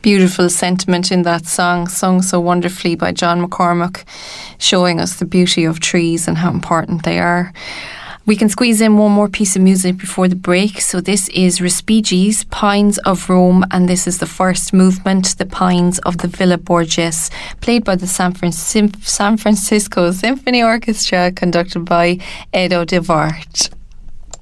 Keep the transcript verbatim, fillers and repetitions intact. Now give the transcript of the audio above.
Beautiful sentiment in that song, sung so wonderfully by John McCormack, showing us the beauty of trees and how important they are. We can squeeze in one more piece of music before the break. So this is Respigi's Pines of Rome, and this is the first movement, The Pines of the Villa Borghese, played by the San, Fran- San Francisco Symphony Orchestra, conducted by Edo de Wart.